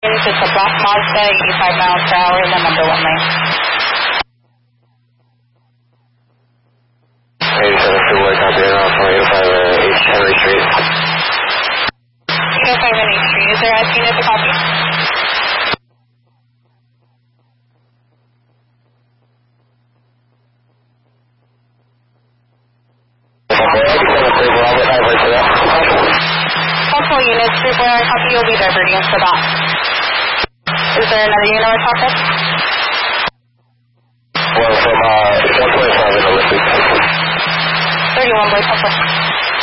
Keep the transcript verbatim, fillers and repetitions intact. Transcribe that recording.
It's a black Mazda, eighty-five miles per hour in the number one lane. eighty-seven Freeway, copy it off from eighty-five uh, East Henry Street. eighty-five Henry Street, is there a unit to copy? Multiple units, three four nine copy, you'll be diverting for that. Is there another unit we're talking? Well, from uh, one twenty-five in Olympic. thirty-one, boys,